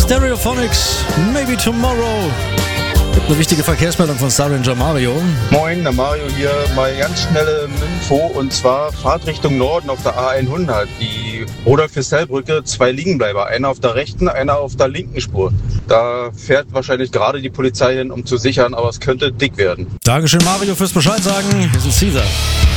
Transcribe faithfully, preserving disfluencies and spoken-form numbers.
Stereophonics, Maybe Tomorrow. Gibt eine wichtige Verkehrsmeldung von Star Ranger Mario. Moin, der Mario hier. Mal ganz schnelle Info und zwar Fahrt Richtung Norden auf der A hundert. Die Rudolf-Hessel-Brücke, zwei Liegenbleiber. Einer auf der rechten, einer auf der linken Spur. Da fährt wahrscheinlich gerade die Polizei hin, um zu sichern, aber es könnte dick werden. Dankeschön Mario fürs Bescheid sagen. Wir sind Caesar.